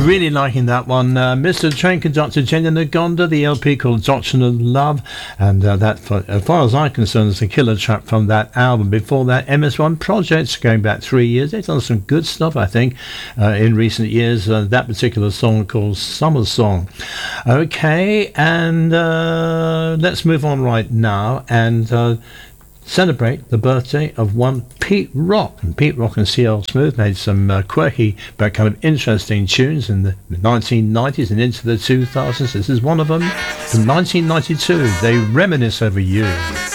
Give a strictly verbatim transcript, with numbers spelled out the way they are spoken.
Really liking that one. Uh, Mister Train Conductor, Jenny Nagonda, the L P called Doctrine of Love, and uh, that, for, as far as I'm concerned, is a killer track from that album. Before that, M S one Projects, going back three years. They've done some good stuff, I think, uh, in recent years. Uh, that particular song called Summer Song. Okay, and uh, let's move on right now and uh, celebrate the birthday of one Pete Rock. And Pete Rock and C L Smooth made some uh, quirky but kind of interesting tunes in the nineteen nineties and into the two thousands. This is one of them from nineteen ninety-two. They Reminisce Over You.